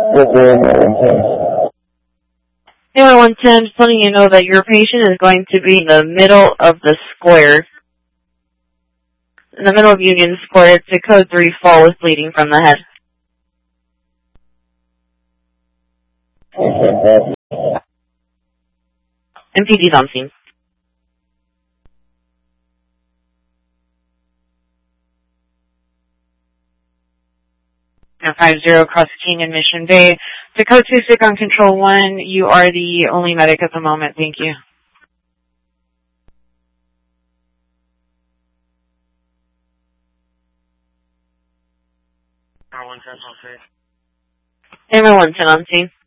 Taylor 110, just letting you know that your patient is going to be in the middle of the square. In the middle of Union Square, it's a code 3 fall with bleeding from the head. MPD's on scene. 50 across King and Mission Bay. To code 2 sick on control 1, you are the only medic at the moment. Thank you. Taylor 110 on scene.